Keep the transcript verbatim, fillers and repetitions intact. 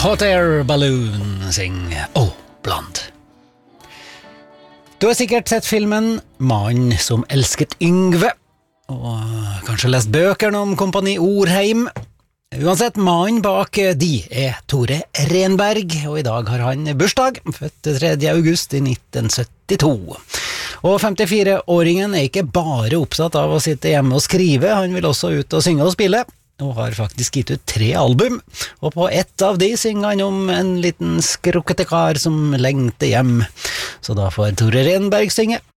Hot Air Balloon sing Oh, Blonde. Du har sikkert sett filmen Mannen som elsket Yngve, og kanskje lest bøkerne om kompani Orheim. Uansett, mannen bak de er Tore Renberg, og i dag har han bursdag, født tredje august i nitten syttito. Og femtifire-åringen er ikke bare oppsatt av å sitte hjemme og skrive, han vil også ut og synge og spille, og har faktisk gitt ut tre album, og på ett av de synger han om en liten skrukkete kar som lengter hjem. Så da får Tore Renberg synge